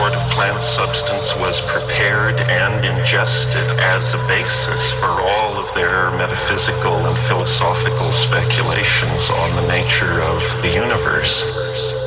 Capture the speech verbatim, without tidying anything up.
sort of plant substance was prepared and ingested as a basis for all of their metaphysical and philosophical speculations on the nature of the universe.